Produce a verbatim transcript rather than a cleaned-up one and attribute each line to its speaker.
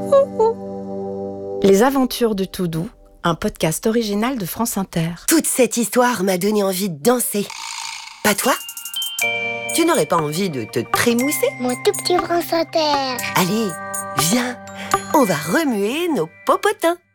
Speaker 1: Les aventures de Toudou, un podcast original de France Inter.
Speaker 2: Toute cette histoire m'a donné envie de danser. Pas toi? Tu n'aurais pas envie de te trémousser?
Speaker 3: Mon tout petit France Inter.
Speaker 2: Allez, viens, on va remuer nos popotins.